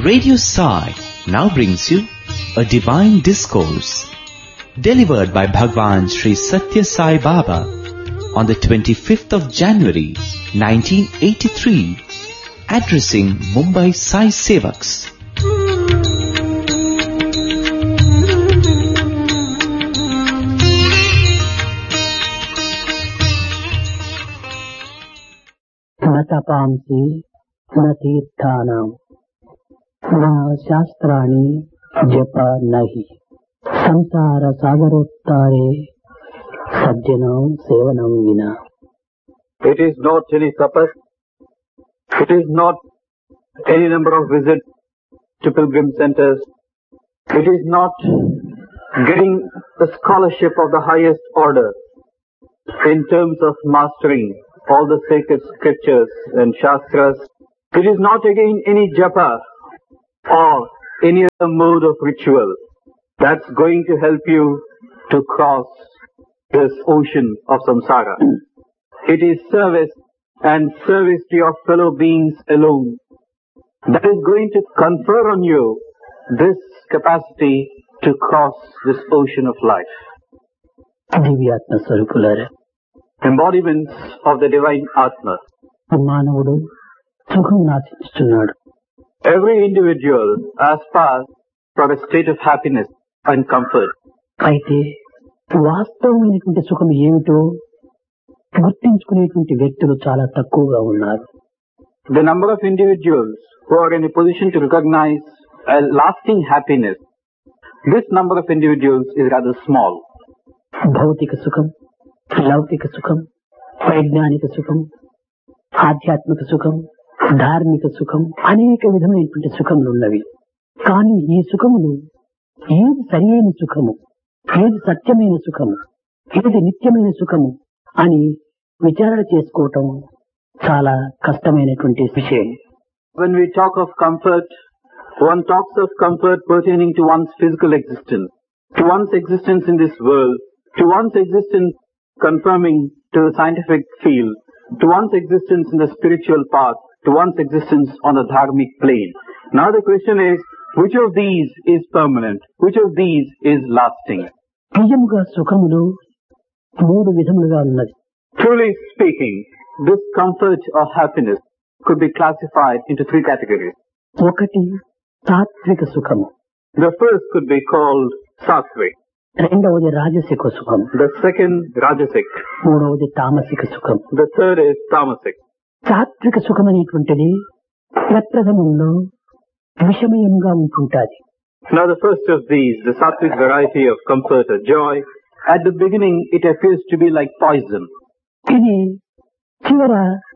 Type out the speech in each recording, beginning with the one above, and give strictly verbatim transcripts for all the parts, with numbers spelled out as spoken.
Radio Sai now brings you a divine discourse delivered by Bhagwan Sri Satya Sai Baba on the twenty-fifth of January nineteen eighty-three, addressing Mumbai Sai Sevaks. मतपांसि न तीर्थानां न शास्त्राणि जप नहि संसार सागरोत्तारे सज्जनां सेवनं विना. It is not any tapas, it is not any number of visits to pilgrim centers, it is not getting the scholarship of the highest order in terms of mastering all the sacred scriptures and shastras. It is not again any japa or any other mode of ritual that's going to help you to cross this ocean of samsara. It is service and service to your fellow beings alone that is going to confer on you this capacity to cross this ocean of life. దివ్యాత్మ స్వరూపులారా, Embodiments of the divine Atma. మానవుడు సుఖం ఆశిస్తున్నాడు. Every individual aspires for a state of happiness and comfort. అయితే వాస్తవమైనటువంటి సుఖం ఏమిటో గుర్తించుకునేటువంటి వ్యక్తులు చాలా తక్కువగా ఉన్నారు. The number of individuals who are in a position to recognize a lasting happiness, this number of individuals is rather small. భౌతిక సుఖం, లౌకిక సుఖం, వైజ్ఞానిక సుఖం, ఆధ్యాత్మిక సుఖం, ధార్మిక సుఖం, అనేక విధమైనటువంటి సుఖములు ఉన్నవి. కానీ ఈ సుఖములు ఏది సరియైన సుఖము, ఏది సత్యమైన సుఖము, ఏది నిత్యమైన సుఖము అని విచారణ చేసుకోవటం చాలా కష్టమైనటువంటి విషయం. When we talk of comfort, one talks of comfort pertaining to one's physical existence, to one's existence in this world, to one's existence confirming to the scientific field, to one's existence in the spiritual path, to one's existence on the dharmic plane. Now the question is, which of these is permanent? Which of these is lasting? నిజముగా సుఖములు మూడు విధములుగా ఉన్నది. Truly speaking, this comfort or happiness could be classified into three categories. ఒకటి సాత్విక సుఖము, The first could be called sattvic. రెండవది రాజసిక సుఖం, The second, rajasic. మూడవది తామసిక సుఖం. The third is tamasic. సాత్విక సుఖం అనేటువంటిది ప్రప్రథమంలో విషమయంగా ఉంటుంటాది. Now the first of these, the sattvic variety of comfort or joy, at the beginning it appears to be like poison. ఇది చివర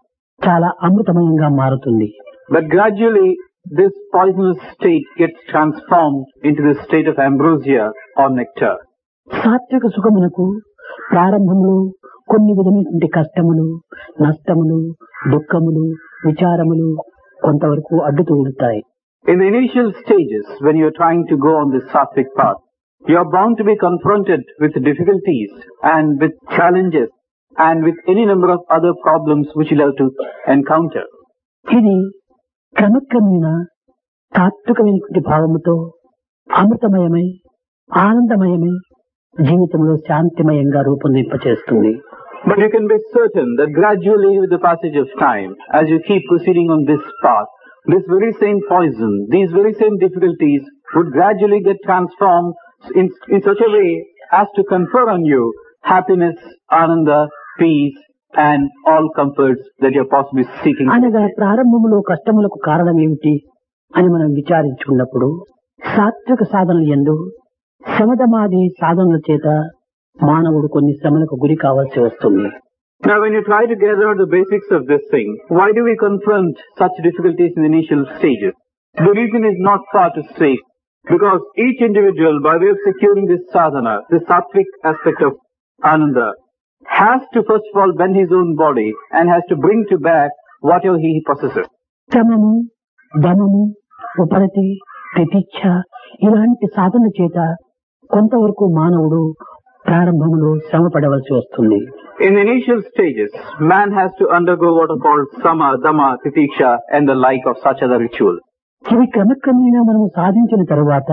చాలా అమృతమయంగా మారుతుంది. But gradually this poisonous state gets transformed into the state of ambrosia or nectar. సాత్విక సుఖమునకు ప్రారంభంలో కొన్ని విధమైనటువంటి కష్టములు, నష్టములు, దుఃఖములు, విచారములు కొంతవరకు అడ్డుతూ ఉంటాయి. In the initial stages, when you are trying to go on this sattvic path, you are bound to be confronted with difficulties and with challenges and with any number of other problems which you'll have to encounter. ఇది క్రమక్రమేణా తాత్వికమైనటువంటి భావముతో అమృతమయమై ఆనందమయమై జీవితంలో శాంతిమయంగా రూపొందింపచేస్తుంది. But you can be certain that gradually with the passage of time, as you keep proceeding on this path, this very same poison, these very same difficulties would gradually get transformed in, in such a way as to confer on you happiness, ananda, peace and all comforts that you are possibly seeking. అనగా ప్రారంభంలో కష్టములకు కారణం ఏమిటి అని మనం విచారించుకున్నప్పుడు సాత్విక సాధనలు యందు శమదమాది సాధనల చేత మానవుడు కొన్ని శ్రమలకు గురి కావాల్సి వస్తుంది. Now when you try to gather out the basics of this thing, why do we confront such difficulties in the initial stages? The reason is not far to seek, because each individual, by way of securing this sadhana, this sattvic aspect of ananda, has to first of all bend his own body and has to bring to bear whatever he possesses. శ్రమము, ధనము, ఉపరతి, ప్రతీక్ష ఇలాంటి సాధన చేత కొంతవరకు మానవుడు ప్రారంభంలో శ్రమ పడవలసి వస్తుంది. In the initial stages, man has to undergo what are called sama, dhamma, titiksha and the like of such other rituals. ఇవి క్రమక్రమేణా మనము సాధించిన తరువాత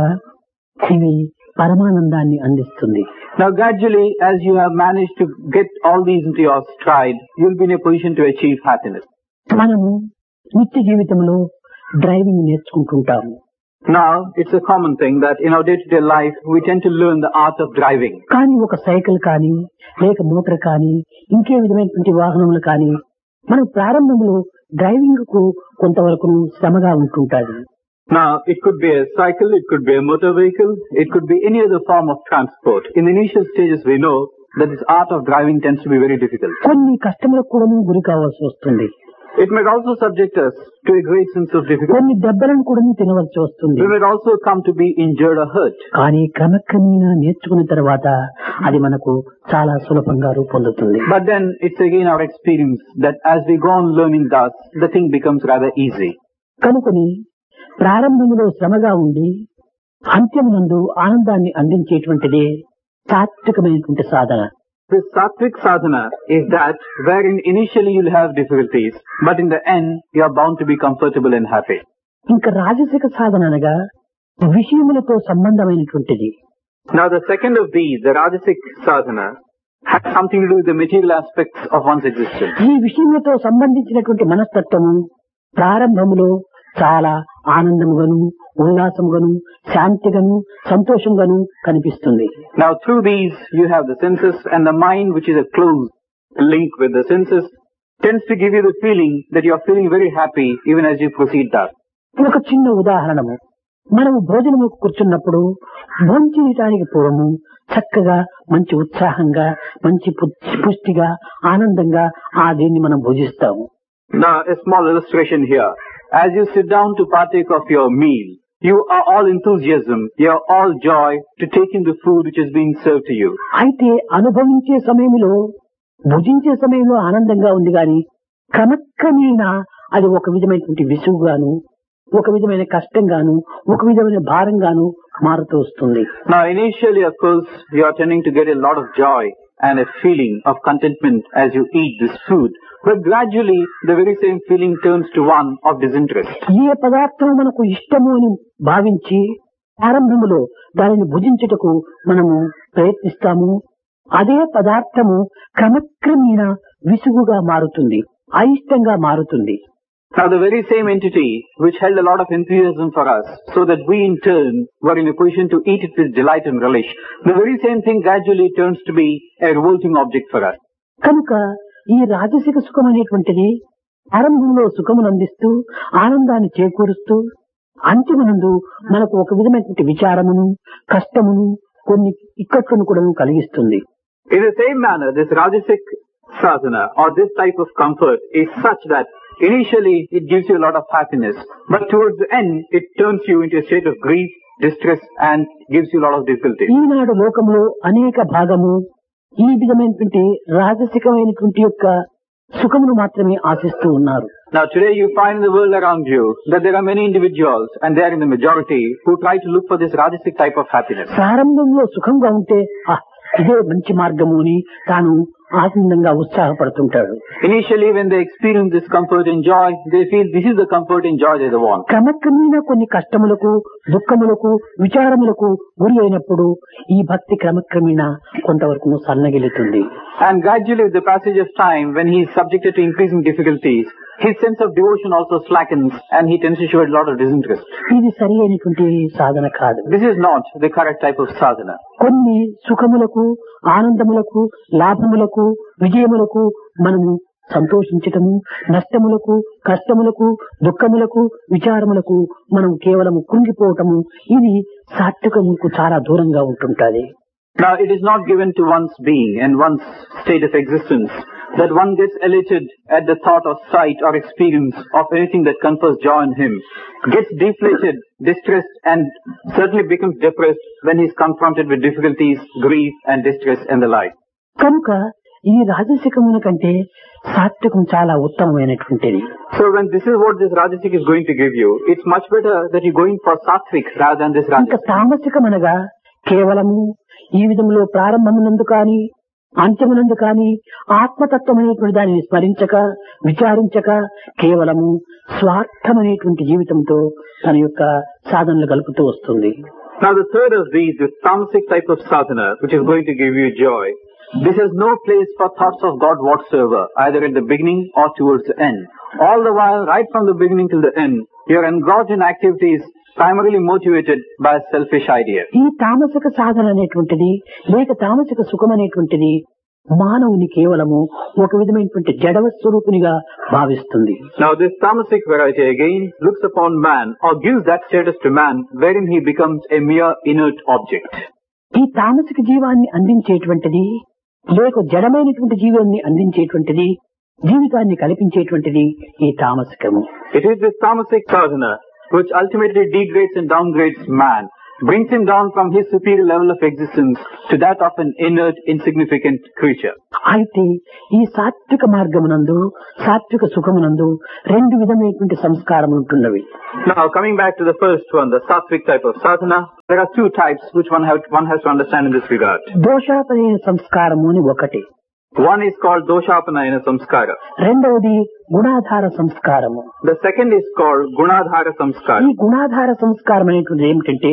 ఇవి పరమానందాన్ని అందిస్తుంది. Now gradually, as you have managed to get all these into your stride, you'll be in a position to achieve happiness. మనము నిత్య జీవితంలో driving నేర్చుకుంటుంటాము. Now, it's a common thing that in our day-to-day life, we tend to learn the art of driving. కానీ ఒక cycle కానీ లేక motor కానీ ఇంకే విధమైనటువంటి వాహనములు కానీ మనం ప్రారంభంలో డ్రైవింగ్ కు కొంతవరకు శ్రమగా ఉంటుంటాది. Now, it could be a cycle, it could be a motor vehicle, it could be any other form of transport. In the initial stages, we know that this art of driving tends to be very difficult. కొన్ని కష్టములకు కూడా గురి కావాల్సి వస్తుంది. It might also subject us to a great sense of difficulty. కొన్ని దెబ్బలను కూడా తినవలసి వస్తుంది. We might also come to be injured or hurt. కానీ క్రమక్రమేణా నేర్చుకున్న తర్వాత అది మనకు చాలా సులభంగా రూపొందుతుంది. But then it's again our experience that as we go on learning thus, the thing becomes rather easy. కనుకొని ప్రారంభంలో శ్రమగా ఉండి అంత్యమునందు ఆనందాన్ని అందించేటువంటిదే సాత్వికమైనటువంటి సాధన. This sattvic sadhana is that wherein initially you'll have difficulties, but in the end you are bound to be comfortable and happy. ఇంకా రాజసిక సాధన అనగా విషయములతో సంబంధమైనటువంటిది. Now the second of these, the rajasic sadhana, has something to do with the material aspects of one's existence. ఈ విషయములతో సంబంధించినటువంటి మనస్తత్వము ప్రారంభములో చాలా ఆనందముగాను ఉల్లాసముగాను శాంతిగాను సంతోషంగాను కనిపిస్తుంది. Now through these you have the senses, and the mind, which is a close link with the senses, tends to give you the feeling that you are feeling very happy even as you proceed thus. ఒక చిన్న ఉదాహరణము, మనము భోజనము కూర్చున్నప్పుడు భోంచేయటానికి పూర్వము చక్కగా మంచి ఉత్సాహంగా మంచి పుష్టిగా ఆనందంగా ఆ దీన్ని మనం భుజిస్తాము. Now a small illustration here. As you sit down to partake of your meal, you are all enthusiasm, you are all joy to take in the food which is being served to you. అయితే అనుభవించే సమయంలో భుజించే సమయంలో ఆనందంగా ఉంది గాని క్రమక్రమేణా అది ఒక విధమైనటువంటి విసుగుగాను ఒక విధమైన కష్టంగాను ఒక విధమైన భారంగాను మారుతూ వస్తుంది. Now initially of course you are tending to get a lot of joy and a feeling of contentment as you eat this food. But gradually, the very same feeling turns to one of disinterest. ఏ పదార్థం మనకు ఇష్టము అని భావించి ప్రారంభంలో దానిని భుజించుటకు మనము ప్రయత్నిస్తాము, అదే పదార్థము క్రమక్రమేణా విసుగుగా మారుతుంది, అయిష్టంగా మారుతుంది. Now the very same entity which held a lot of enthusiasm for us, so that we in turn were in a position to eat it with delight and relish, the very same thing gradually turns to be a revolting object for us. కనుక ఈ రాజసిక సుఖం అనేటువంటిది ఆరంభంలో సుఖమును అందిస్తూ ఆనందాన్ని చేకూరుస్తూ అంతిమనందు మనకు ఒక విధమైనటువంటి విచారమును కష్టమును కొన్ని ఇక్కట్లను కూడా కలిగిస్తుంది. In the same manner, this rajasic sadhana or this type of comfort is such that initially it gives you a lot of happiness, but towards the end it turns you into a state of grief, distress and gives you a lot of difficulty. ఈనాడు లోకంలో అనేక భాగము ఈ విధమైనటువంటి రాజసికమైనటువంటి యొక్క సుఖమును మాత్రమే ఆశిస్తూ ఉన్నారు. Now today you find in the world around you that there are many individuals, and they are in the majority, who try to look for this rajasic type of happiness. ప్రారంభంలో సుఖంగా ఉంటే ఇదే మంచి మార్గము అని తాను ఆనందంగా ఉత్సాహపడుతుంటాడు. Initially when they experience this comfort and joy, they feel this is the comfort and joy they want. క్రమక్రమేణా కొన్ని కష్టములకు దుఃఖములకు విచారములకు గురి అయినప్పుడు ఈ భక్తి క్రమక్రమేణా కొంతవరకు సన్నగిలుతుంది. And gradually with the passage of time, when he is subjected to increasing difficulties, his sense of devotion also slackens and he tends to show a lot of disinterest. ఇది సరి అయినటువంటి సాధన కాదు. This is not the correct type of sadhana. కొన్ని సుఖములకు ఆనందములకు లాభములకు విజయములకు మనము సంతోషించటము, నష్టములకు కష్టములకు దుఃఖములకు విచారములకు మనం కేవలం కృంగిపోవటము ఇది సాత్వికముకు చాలా దూరంగా ఉంటుంటది. Now it is not given to one's being and one's state of existence that one gets elated at the thought or sight or experience of anything that confers joy in him, gets deflated, distressed and certainly becomes depressed when he is confronted with difficulties, grief and distress and the like. కనుక ఈ రాజసికమున కంటే సాత్వికం చాలా ఉత్తమమైనటువంటిది. So when this is what this rajasic is going to give you, it's much better that you go in for sattvic rather than this ఇంకా rajasic. తామసికమనగా కేవలము ఈ విధంలో ప్రారంభమునందు కానీ అంత్యమునందు కాని ఆత్మతత్వం అనేటువంటి దానిని స్మరించక విచారించక కేవలము స్వార్థమనేటువంటి జీవితంతో తన యొక్క సాధనలు గలుపుతూ వస్తుంది. Now the third of these, the tamasic type of sadhana, which is going to give you joy, this has no place for thoughts of God whatsoever, either at the beginning or towards the end. All the while, right from the beginning till the end, you are engaged in activities primarily motivated by a selfish idea. ఈ తామసిక సాధన అనేటువంటిది లేక తామసిక సుఖం అనేటువంటిది మానవుని కేవలము ఒక విధమైనటువంటి జడవ స్వరూపునిగా భావిస్తుంది. Now this tamasic variety again looks upon man or gives that status to man wherein he becomes a mere inert object. ఈ తామసిక జీవాన్ని అందించేటువంటిది లేక జడమైనటువంటి జీవాన్ని అందించేటువంటిది జీవితాన్ని కల్పించేటువంటిది ఈ తామసికము. It is this tamasic sadhana which ultimately degrades and downgrades man, brings him down from his superior level of existence to that of an inert, insignificant creature. అయితే ఈ సాత్విక మార్గమునందు సాత్విక సుఖమునందు రెండు విధమైనటువంటి సంస్కారములు ఉంటున్నవి. Now coming back to the first one, the sattvic type of sadhana, there are two types which one, have, one has to understand in this regard. దోషాపనైన సంస్కారము అని ఒకటి. One is called doshapanayana samskara. రెండవది గుణాధార సంస్కారము. The second is called gunadhara samskara. ఈ గుణాధార సంస్కారం అనేటువంటిది ఏమిటంటే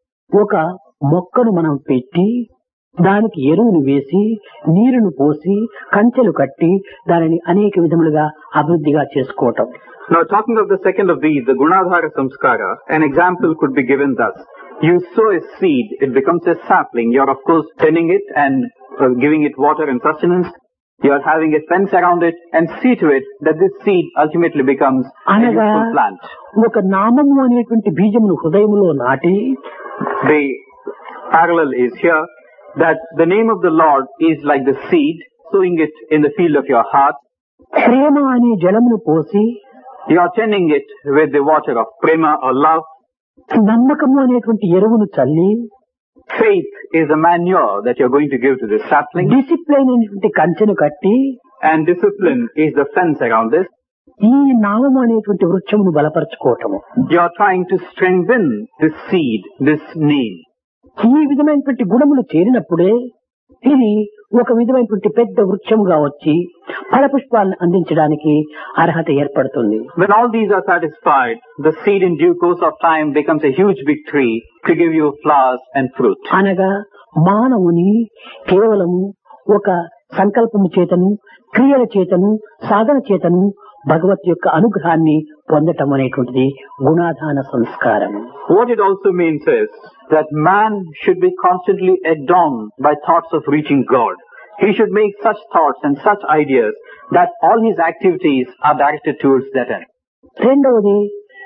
ఒక మొక్కను మనం పెట్టి దానికి ఎరువును వేసి నీరును పోసి కంచెలు కట్టి దానిని అనేక విధములుగా అభివృద్ధిగా చేసుకోవటం. Now talking of the second of these, the gunadhara samskara, an example could be given thus. You sow a seed, it becomes a sapling. You are of course tending it and uh, giving it water and sustenance. You are having a fence around it and see to it that this seed ultimately becomes a useful plant. ఒక నామము అనేటువంటి బీజమును హృదయములో నాటి, the parallel is here that the name of the Lord is like the seed, sowing it in the field of your heart. ప్రేమ అనే జలమును పోసి, you are tending it with the water of prema or love. నమ్మకము అనేటువంటి ఎరువును చల్లి, faith is the manure that you are going to give to this sapling. Discipline అనేటువంటి కంచెను కట్టి, and discipline is the fence around this. ఈ నామము అనేటువంటి వృక్షమును బలపరచుకోవటము. You are trying to strengthen this seed, this name. ఈ విధమైనటువంటి గుణములు చేరినప్పుడే ఇది ఒక విధమైనటువంటి పెద్ద వృక్షముగా వచ్చి ఫలపుష్పాలను అందించడానికి అర్హత ఏర్పడుతుంది. When all these are satisfied, the seed in due course of time becomes a huge big tree to give you flowers and fruit. అనగా మానవుని కేవలము ఒక సంకల్పము చేతను క్రియల చేతను సాధన చేతను భగవత్ యొక్క అనుగ్రహాన్ని పొందటం అనేటువంటిది గుణాధాన సంస్కారం. What it also means is that man should be constantly adorned by thoughts of reaching God. He should make such thoughts and such ideas that all his activities are directed towards that end. రెండవది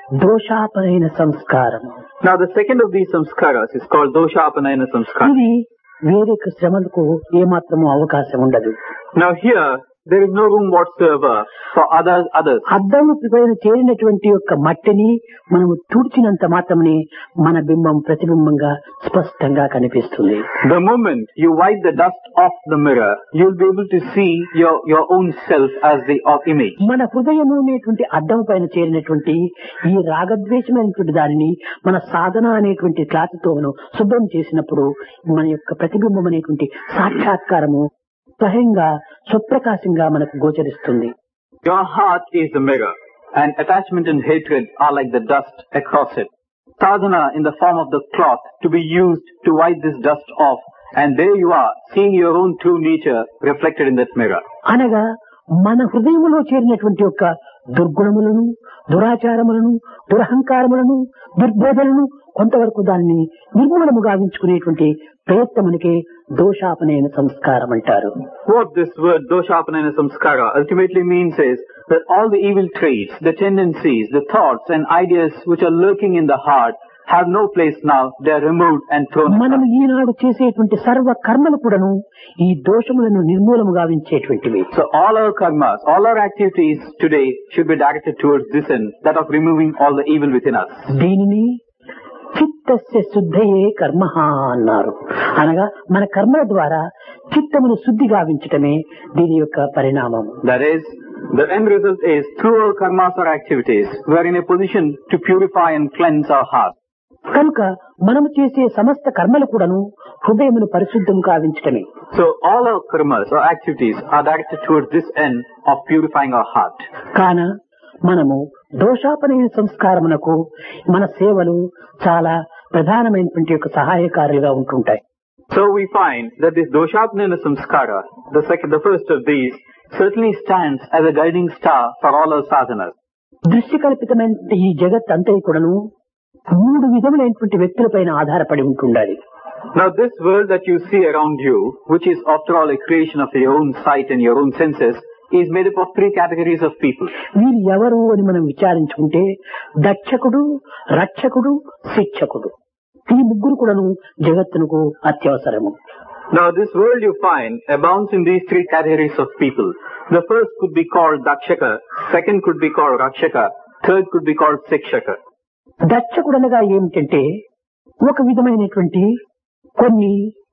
దోషాపనైన సంస్కారం. Now the second of these samskaras is called doshapanayana samskara. ఇది వేరే శ్రమలకు ఏమాత్రము అవకాశం ఉండదు. Now here there is no room whatsoever for others others. అద్దము పైన చేరినటువంటి యొక్క మట్టిని మనము తుడిచినంత మాత్రమే మన బింబం ప్రతిబింబంగా స్పష్టంగా కనిపిస్తుంది. The moment you wipe the dust off the mirror, you will be able to see your your own self as the of image. మన హృదయము అనేటువంటి అద్దం పైన చేరినటువంటి ఈ రాగద్వేషమైనటువంటి దానిని మన సాధన అనేటువంటి క్లాతుతో మనం శుభ్రం చేసినప్పుడు మన యొక్క ప్రతిబింబం అనేటువంటి సాక్షాత్కారము స్వయంగా సుప్రకాశంగా మనకు గోచరిస్తుంది. Your heart is the mirror, and attachment and hatred are like the dust across it. Sadhana in the form of the cloth to be used to wipe this dust off, and there you are, seeing your own true nature reflected in that mirror. అనగా మన హృదయములో చేరినటువంటి యొక్క దుర్గుణములను, దురాచారములను, దురహంకారములను, దుర్బోధలను కొంతవరకు దాన్ని నిర్మూలము గావించుకునేటువంటి ప్రయత్నమునికే దోషాపనయన సంస్కారం అంటారు. What this word doshapanayana samskara ultimately means is that all the evil traits, the tendencies, the thoughts and ideas which are lurking in the heart have no place now. They are removed and thrown aside. మనం ఈనాడు చేసేటువంటి సర్వ కర్మలు కూడాను ఈ దోషములను నిర్మూలము గావించేటువంటివి. So all our karmas, all our activities today should be directed towards this end, that of removing all the evil within us. దీనిని చిత్తస్య శుద్ధయే కర్మ అన్నారు. అనగా మన కర్మల ద్వారా చిత్తమును శుద్ధి గావించటమే దీని యొక్క పరిణామం. That is, the end result is through our karmas or activities, we are in a position to purify and cleanse our heart. కనుక మనము చేసే సమస్త కర్మలు కూడాను హృదయమును పరిశుద్ధం కావించటమే. So all our karmas or activities are directed towards this end of purifying our heart. కాన మనము దోషాపనైన సంస్కారమునకు మన సేవలు చాలా ప్రధానమైనటువంటి యొక్క సహాయకారులుగా ఉంటుంటాయి. So we find that this doshatnana samskara, the second, the first of these, certainly stands as a guiding star for all our sadhanas. దృశ్య కల్పితమైన ఈ జగత్ అంతా కూడాను మూడు విధములైనటువంటి వ్యక్తులపైన ఆధారపడి ఉంటుండాలి. Now this world that you see around you, which is after all a creation of your own sight and your own senses, is made up of three categories of people. వీరు ఎవరు అని మనం విచారించుకుంటే దక్షకుడు, రక్షకుడు, శిక్షకుడు, ఈ ముగ్గురు కూడాను జగత్తునకు అత్యవసరము. Now this world you find abounds in these three categories of people. The first could be called dakshaka, second could be called rakshaka, third could be called shikshaka. దక్షకుడనగా ఏమిటంటే ఒక విధమైనటువంటి కొన్ని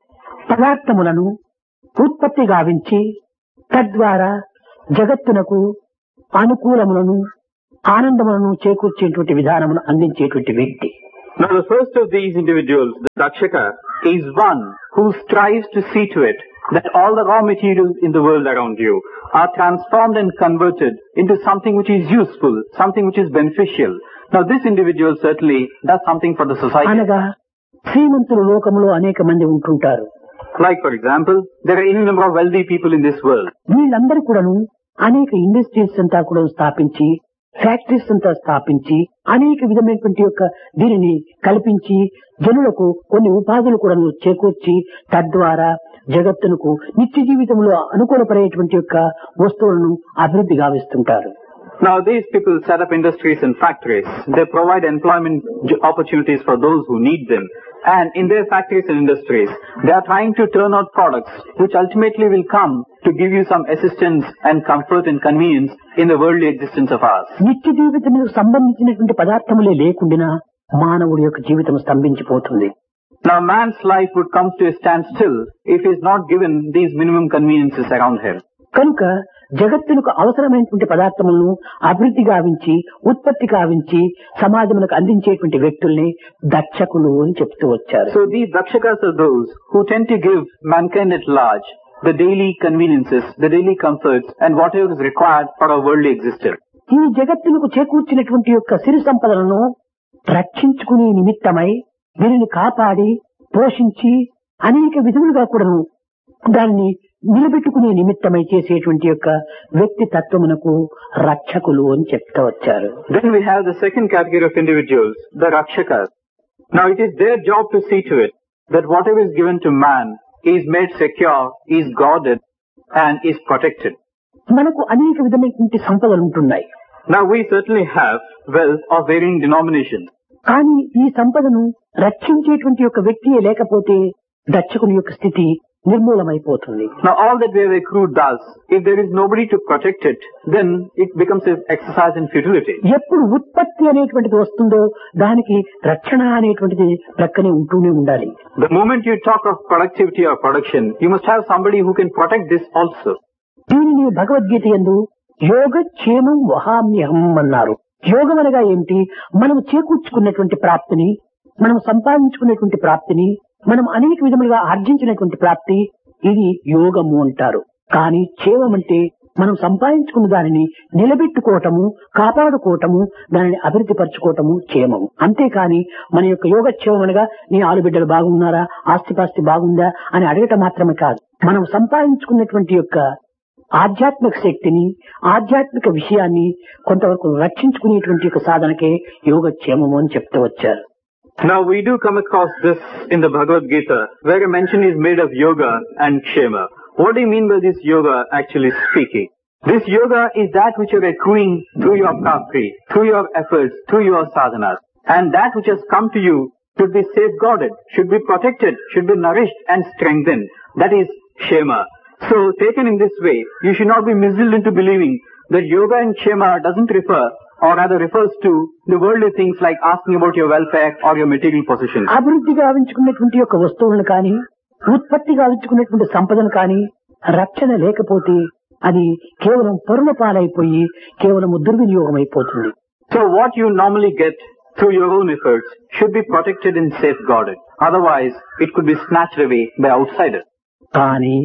పదార్థములను ఉత్పత్తి గావించి తద్వారా జగత్తునకు అనుకూలములను ఆనందములను చేకూర్చేటువంటి విధానమును అందించేటువంటి వ్యక్తి. Now the first of these individuals, the dakshaka, is one who strives to see to it that all the raw materials in the world around you are transformed and converted into something which is useful, something which is beneficial. Now this individual certainly does something for the society. అనగా శ్రీమంతులు లోకములో అనేక మంది ఉంటుంటారు. Like for example, there are any number of wealthy people in this world. వీళ్ళందరూ కూడాను అనేక industries అంతా కూడా స్థాపించి, ఫ్యాక్టరీస్ అంతా స్థాపించి, అనేక విధమైనటువంటి యొక్క దీనిని కల్పించి జనులకు కొన్ని ఉపాధులు కూడా చేకూర్చి తద్వారా జగత్తునకు నిత్య జీవితంలో అనుకూలపడేటువంటి యొక్క వస్తువులను అభివృద్ధి గావిస్తుంటారు. Now these people set up industries and factories. They provide employment opportunities for those who need them. And in their factories and industries, they are trying to turn out products which ultimately will come to give you some assistance and comfort and convenience in the worldly existence of ours. నిత్య జీవితములకు సంబంధించినటువంటి పదార్థములే లేకుండా మానవుడి యొక్క జీవితం స్తంభించిపోతుంది. Now man's life would come to a standstill if he is not given these minimum conveniences around him. కనుక జగత్తునకు అవసరమైనటువంటి పదార్థములను అభివృద్ధి గావించి ఉత్పత్తి గావించి సమాజములకు అందించేటువంటి వ్యక్తుల్ని దక్షకులు అని చెప్తూ వచ్చారు. So these dakshakas are those who tend to give mankind at large the daily conveniences, the daily comforts and whatever is required for our worldly existence. ఈ జగత్తునకు చేకూర్చినటువంటి యొక్క సిరి సంపదలను రక్షించుకునే నిమిత్తమై వీరిని కాపాడి పోషించి అనేక విధములుగా కూడాను దాన్ని నిలబెట్టుకునే నిమిత్తమై చేసేటువంటి యొక్క వ్యక్తి తత్వమునకు రక్షకులు అని చెప్తూ వచ్చారు. Then we have the second category of individuals, the rakshakas. Now it is their job to see to it that whatever is given to man is made secure, is guarded and is protected. మనకు అనేక విధమైనటువంటి సంపదలు ఉంటున్నాయి. Now we certainly have wealth of varying denominations. కానీ ఈ సంపదను రక్షించేటువంటి యొక్క వ్యక్తియే లేకపోతే దక్షకుని యొక్క స్థితి నిర్మూలమైపోతుంది. Now all that we have accrued does, if there is nobody to protect it, then it becomes an exercise in futility. ఎప్పుడు ఉత్పత్తి అనేటువంటిది వస్తుందో దానికి రక్షణ అనేటువంటిది ప్రక్కనే ఉంటూనే ఉండాలి. The moment you talk of productivity or production, you must have somebody who can protect this also. దీనిని భగవద్గీత యందు యోగ క్షేమం వహామ్యహం అన్నారు. యోగం అనగా ఏమిటి? మనం చేకూర్చుకున్నటువంటి ప్రాప్తిని, మనం సంపాదించుకున్నటువంటి ప్రాప్తిని, మనం అనేక విధములుగా ఆర్జించినటువంటి ప్రాప్తి, ఇది యోగము అంటారు. కానీ క్షేమం అంటే మనం సంపాదించుకున్న దానిని నిలబెట్టుకోవటము, కాపాడుకోవటము, దానిని అభివృద్ధి పరచుకోవటము క్షేమము. అంతేకాని మన యొక్క యోగక్షేమం అనగా నీ ఆలుబిడ్డలు బాగున్నారా, ఆస్తిపాస్తి బాగుందా అని అడగటం మాత్రమే కాదు. మనం సంపాదించుకున్నటువంటి యొక్క ఆధ్యాత్మిక శక్తిని, ఆధ్యాత్మిక విషయాన్ని కొంతవరకు రక్షించుకునేటువంటి యొక్క సాధనకే యోగక్షేమము అని చెప్తూ వచ్చారు. Now we do come across this in the Bhagavad Gita, where a mention is made of yoga and kshema. What do you mean by this yoga actually speaking? This yoga is that which you are accruing through your prapti, through your efforts, through your sadhanas. And that which has come to you should be safeguarded, should be protected, should be nourished and strengthened. That is kshema. So taken in this way, you should not be misled into believing that yoga and kshema doesn't refer, or rather refers to, the worldly things like asking about your welfare or your material possessions. అభివృద్ధి గావించుకున్నటువంటి యొక్క వస్తువులను కానీ, ఉత్పత్తి గావించుకున్నటువంటి సంపదను కానీ రక్షణ లేకపోతే అది కేవలం పరుల పాలైపోయి కేవలం దుర్వినియోగం అయిపోతుంది. So what you normally get through your own efforts, should be protected and safeguarded. Otherwise, it could be snatched away by outsiders. కానీ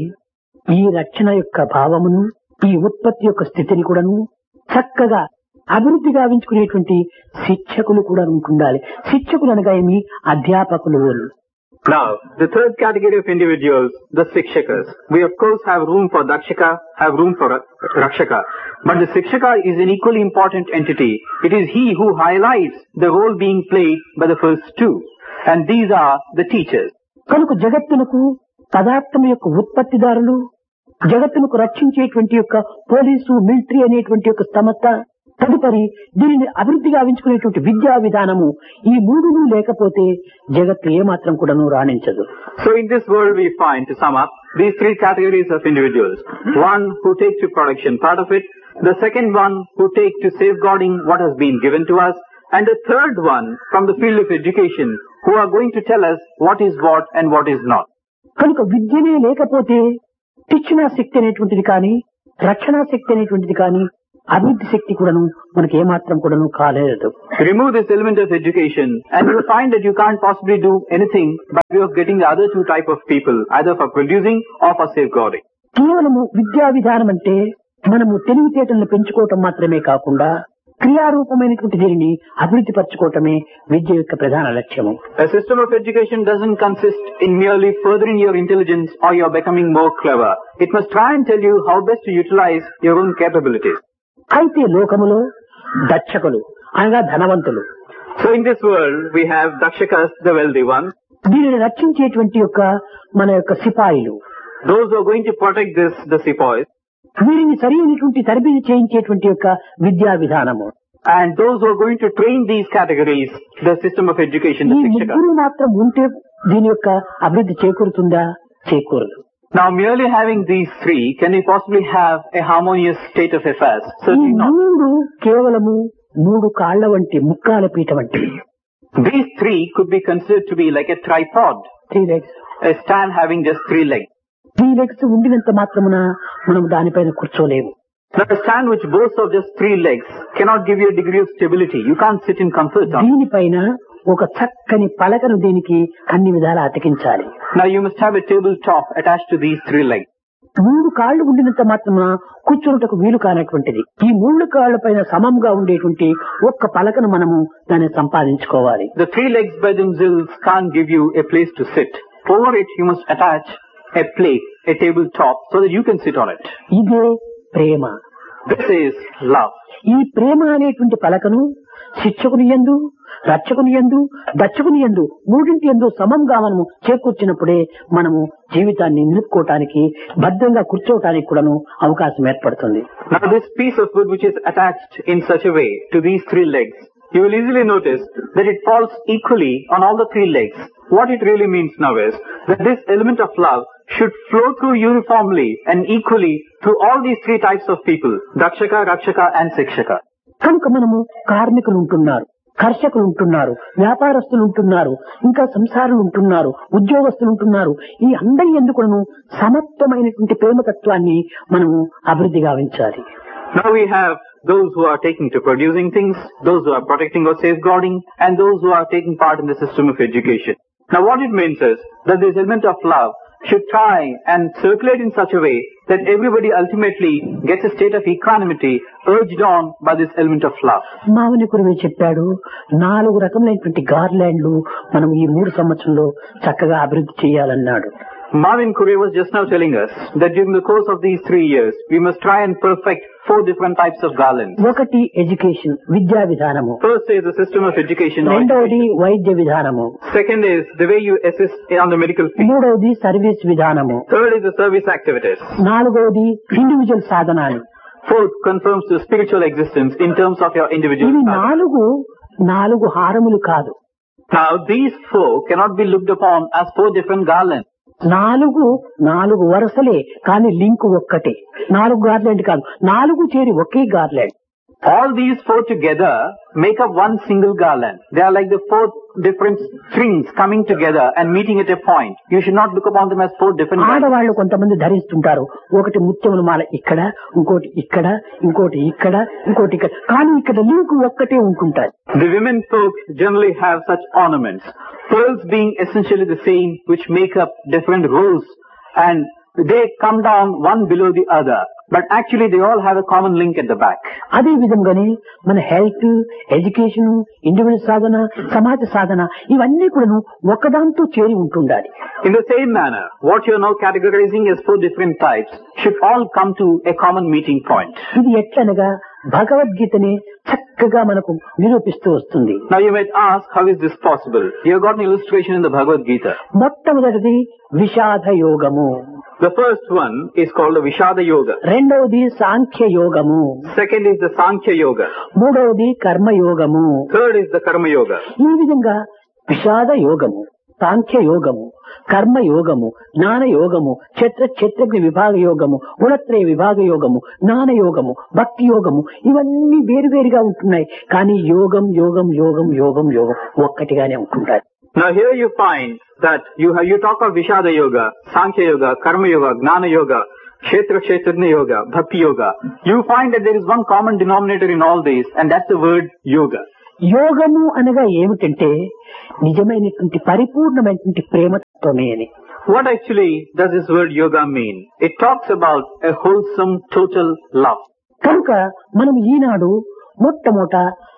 ఈ రక్షణ యొక్క భావమును, ఈ ఉత్పత్తి యొక్క స్థితిని కూడాను చక్కగా అభివృద్ధి గావించుకునేటువంటి శిక్షకులు కూడా ఉంటుండాలి. శిక్షకులు అనగా ఏమి? అధ్యాపకులు. Now, the third category of individuals, the Sikshakas. We of course have room for Dakshaka, have room for Rakshaka. But the Sikshaka is an equally important entity. It is he who highlights the role being played by the first two. And these are the teachers. కనుక జగత్తునకు పదార్థం యొక్క ఉత్పత్తిదారులు, జగత్తునకు రక్షించేటువంటి యొక్క police, military అనేటువంటి యొక్క సంస్థ, తదుపరి దీనిని అభివృద్ధి గావించుకునేటువంటి విద్యా విధానము, ఈ మూడును లేకపోతే జగత్తు ఏమాత్రం కూడాను రాణించదు. So in this world we find, to sum up, these three categories of individuals. One who take to production part of it, the second one who take to safeguarding what has been given to us, and the third one from the field of education who are going to tell us what is what and what is not. కనుక విద్యనే లేకపోతే శిక్షణా శక్తి అనేటువంటిది కానీ, రక్షణా శక్తి అనేటువంటిది కానీ, అభివృద్ధి శక్తి కూడాను మనకి ఏమాత్రం కూడాను కాలేదు. Remove this element of education and you will find that you can't possibly do anything by way of getting the other two type of people, either for producing or for safeguarding. కేవలము విద్యా విధానం అంటే మనము తెలివితేటలను పెంచుకోవటం మాత్రమే కాకుండా క్రియారూపమైనటువంటి దీనిని అభివృద్ధి పరచుకోవటమే విద్య యొక్క ప్రధాన లక్ష్యము. A system of education doesn't consist in merely furthering your intelligence or your becoming more clever. It must try and tell you how best to utilize your own capabilities. అయితే లోకములో దక్షకులు అనగా ధనవంతులు. So in this world we have Dakshakas, the wealthy ones. దీనిని రక్షించేటువంటి యొక్క మన యొక్క సిపాయిలు. Those who are going to protect this, the sepoys. వీరిని సరైనటువంటి తరబేతి చేయించేటువంటి యొక్క విద్యా విధానము. And those who are going to train these categories, the system of education, the ఈ Sikshakas. ముగ్గురు మాత్రం ఉంటే దీని యొక్క అభివృద్ధి చేకూరుతుందా? చేకూరదు. Now merely having these three, can we possibly have a harmonious state of affairs? ఈ Certainly not. మూడు కేవలము మూడు కాళ్ల వంటి ముక్కాల పీట వంటి. These three could be considered to be like a tripod, three legs. a stand having just three legs. Three legs ఉండినంత మాత్రమున మనం దానిపైన కూర్చోలేము. Now a stand which boasts of just three legs cannot give you a degree of stability. You can't sit in comfort on it. దీనిపైన ఒక చక్కని పలకను దీనికి అన్ని విధాలా అతికించాలి. Now you must have a tabletop attached to these three legs. మూడు కాళ్లు ఉండినంత మాత్రమున కూర్చున్నటకు వీలు కానటువంటిది. ఈ మూడు కాళ్ల పైన సమంగా ఉండేటువంటి ఒక్క పలకను మనము దాన్ని సంపాదించుకోవాలి. The three legs by themselves can't give you a place to sit. Over it you must attach a plate, a tabletop, so that you can sit on it. ఇదే ప్రేమ. This is love. ఈ ప్రేమ అనేటువంటి పలకను శిక్షకుని యందు, రక్షకుని యందు, దక్షకుని యందు మూడింటి యందు సమంగా మనము చేకూర్చినప్పుడే మనము జీవితాన్ని నిలుపుకోవటానికి, భద్రంగా కూర్చోవటానికి కూడాను అవకాశం ఏర్పడుతుంది. Now this piece of wood which is attached in such a way to these three legs, you will easily notice that it falls equally on all the three legs. What it really means now is that this element of love should flow through uniformly and equally through all these three types of people, Dakshaka, Rakshaka and Sikshaka. కనుక మనము కార్మికులు ఉంటున్నారు, కర్షకులు ఉంటున్నారు, వ్యాపారస్తులు ఉంటున్నారు, ఇంకా సంసారులు ఉంటున్నారు, ఉద్యోగస్తులు ఉంటున్నారు. ఈ అందరి ఎందుకును సమత్వమైనటువంటి ప్రేమతత్వాన్ని మనము అభివృద్ధి గావించాలి. Now we have those who are taking to producing things, those who are protecting or safeguarding, and those who are taking part in the system of education. Now what it means is that this element of love should try and circulate in such a way that everybody ultimately gets a state of equanimity urged on by this element of love. మావని కురువే చెప్పాడు, నాలుగు రకములైనటువంటి గార్లాండ్లు మనం ఈ మూడు సంవత్సరంలో చక్కగా అభివృద్ధి చేయాలన్నాడు. Marvin Curry was just now telling us that during the course of these three years, we must try and perfect four different types of garlands. ఒకటి ఎడ్యుకేషన్, విద్యా విధానము. First is the system of education. రెండవది వైద్య విధానము. Second is the way you assist on the medical field. మూడవది service విధానము. Third is the service activities. నాలుగవది individual సాధనాలు. Fourth confirms the spiritual existence in terms of your individual ఇవి sadhana. నాలుగు నాలుగు హారములు కాదు. Now these four cannot be looked upon as four different garlands. నాలుగు నాలుగు వరుసలే కానీ లింక్ ఒక్కటే. నాలుగు గార్లాండ్ కాదు, నాలుగు చేరి ఒకే garland. All these four together make up one single garland. They are like the four different strings coming together and meeting at a point. You should not look upon them as four different garlands. ఆడవాళ్ళు కొంతమంది ధరిస్తుంటారు. ఒకటి ముత్యముల మాల ఇక్కడ, ఇంకోటి ఇక్కడ, ఇంకోటి ఇక్కడ, ఇంకోటి ఇక్కడ. కానీ ఇక్కడ లింక్ ఒక్కటే ఉంటుంటారు. The women folk generally have such ornaments. Pearls being essentially the same, which make up different rows, and they come down one below the other. But actually they all have a common link at the back. అదే విధంగానే మన health, education, individual సాధన, సమాజ సాధన ఇవన్నీ కూడా ఒకదాంతో చేరి ఉంటుండాలి. In the same manner, what you are now categorizing as four different types should all come to a common meeting point. ఇది ఎట్లనగా భగవద్గీతని చక్కగా మనకు నిరూపిస్తూ వస్తుంది. Now you might ask, how is this possible? You have got an illustration in the Bhagavad Gita. మొట్టమొదటిది విషాద యోగము. The first one is called the Vishada Yoga. రెండవది సాంఖ్య యోగము. Second is the Sankhya Yoga. మూడవది కర్మ యోగము. Third is the Karma Yoga. ఈ విధంగా విషాద యోగము, సాంఖ్య యోగము, కర్మ యోగము, జ్ఞాన యోగము, క్షేత్ర క్షేత్రజ్ఞ విభాగ యోగము, గుణత్రయ విభాగ యోగము, జ్ఞాన యోగము, భక్తి యోగము ఇవన్నీ వేరువేరుగా ఉంటున్నాయి. కానీ యోగం యోగం యోగం యోగం యోగం ఒక్కటిగానే ఉంటుంటాయి. Now here you find that you have, you talk of Vishada Yoga, Sankhya Yoga, Karma Yoga, Gnana Yoga, Kshetra Kshetrajna Yoga, Bhakti Yoga. You find that there is one common denominator in all these, and that's the word Yoga. యోగము అనగా ఏమిటంటే నిజమైనటువంటి పరిపూర్ణమైనటువంటి ప్రేమతత్వమే అని. What actually does this word Yoga mean? It talks about a wholesome, total love. కనుక మనం ఈనాడు మొట్టమొదట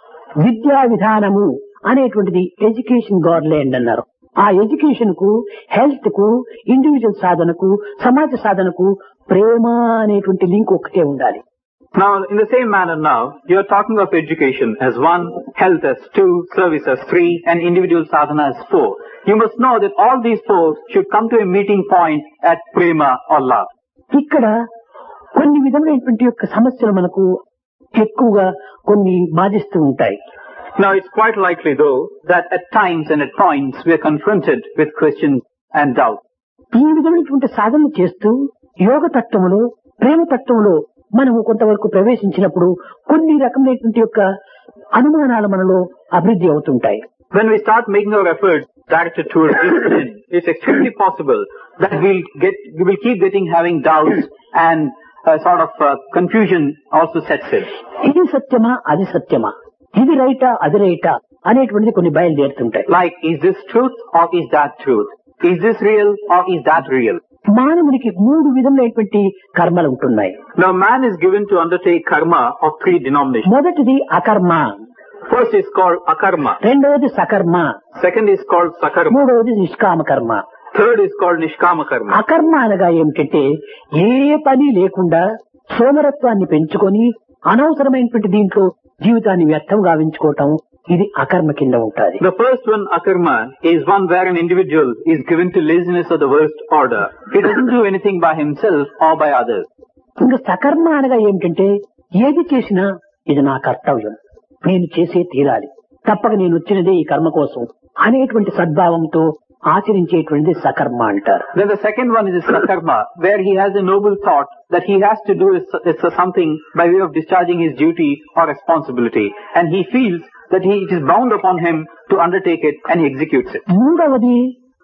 విద్యా విధానము అనేటువంటిది ఎడ్యుకేషన్ గాడ్లైండ్ అన్నారు. ఆ ఎడ్యుకేషన్ కు, హెల్త్ కు, ఇండివిజువల్ సాధనకు, సమాజ సాధనకు ప్రేమ అనేటువంటి లింక్ ఒకటే ఉండాలి. Now, in the same manner now, you are talking of education as one, health as two, service as three, and individual sadhana as four. You must know that all these four should come to a meeting point at prema or love. ఇక్కడ కొన్ని విధమైనటువంటి యొక్క సమస్యలు మనకు ఎక్కువగా కొన్ని బాధిస్తూ ఉంటాయి. Now, it's quite likely though that at times and at points we are confronted with questions and doubts. ఈ విధమైనటువంటి సాధనలు చేస్తూ యోగ తత్వములో, ప్రేమ తత్వములో మనము కొంతవరకు ప్రవేశించినప్పుడు కొన్ని రకమైనటువంటి యొక్క అనుమానాలు మనలో అభివృద్ధి అవుతుంటాయి. When we start making our efforts directed towards discipline, it's extremely possible that we'll get, we will keep getting having doubts and a sort of uh, confusion also sets in. ఇది సత్యమా, అది సత్యమా, ఇది రైటా, అది రైటా అనేటువంటిది కొన్ని బయలుదేరుతుంటాయి. Like, is this truth or is that truth? Is this real or is that real? మానవునికి మూడు విధములైనటువంటి కర్మలు ఉంటున్నాయి. Now man is given to undertake karma of three denominations. మొదటిది అకర్మ, First is called akarma. రెండవది సకర్మ, Second is called sakarma. మూడవది నిష్కామ కర్మ. Third is called nishkama karma. అకర్మ అనగా ఏమిటంటే ఏ పని లేకుండా సోమరత్వాన్ని పెంచుకొని అనవసరమైనటువంటి దీంట్లో జీవితాన్ని వ్యర్థం గావించుకోవటం, ఇది అకర్మ కింద ఉంటుంది. The first one, akarma, is one where an individual is given to laziness of the worst order. He doesn't do anything by himself or by others. ఇంకా సకర్మ అనగా ఏమిటంటే ఏది చేసినా ఇది నా కర్తవ్యం, నేను చేసే తీరాలి, తప్పక నేను వచ్చినదే ఈ కర్మ కోసం అనేటువంటి సద్భావంతో ఆచరించేటువంటిది సకర్మ అంటారు. Then the second one is sakarma, where he has a noble thought that he has to do it's something by way of discharging his duty or responsibility, and he feels that he, it is bound upon him to undertake it, and he executes it. మూడవది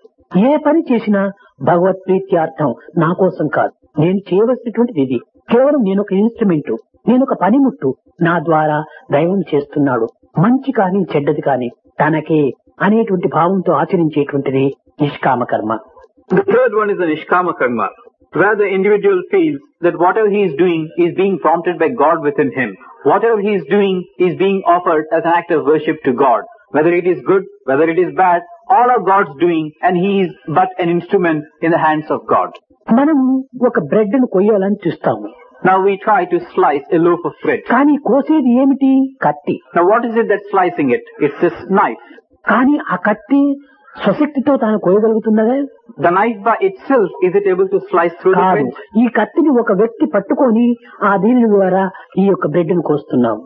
ఏ పని చేసినా భగవత్ ప్రీత్యార్థం, నా కోసం కాదు, నేను చేయవలసినటువంటిది ఇది, కేవలం నేను ఒక ఇన్స్ట్రుమెంట్, నేను ఒక పనిముట్టు, నా ద్వారా దైవం చేస్తున్నాడు, మంచి కానీ చెడ్డది కానీ తనకే అనేటువంటి భావంతో ఆచరించేటువంటిది నిష్కామ కర్మ. The third one is the nishkama karma, where the individual feels that whatever he is doing is being prompted by God within him. Whatever he is doing is being offered as an act of worship to God. Whether it is good, whether it is bad, all are God's doing, and he is but an instrument in the hands of God. మనం ఒక bread ను కొయ్యాలని చూస్తాము. Now we try to slice a loaf of bread. కానీ కోసేది ఏమిటి? కత్తి. Now what is it that's slicing it? It's this knife. కానీ ఆ కత్తి స్వశక్తితో తాను కోయగలుగుతున్నదా? The knife by itself, is it able to slice through the కాదు. bread? ఈ కత్తిని ఒక వ్యక్తి పట్టుకొని ఆ దీని ద్వారా ఈ యొక్క బ్రెడ్ ను కోస్తున్నాం. No.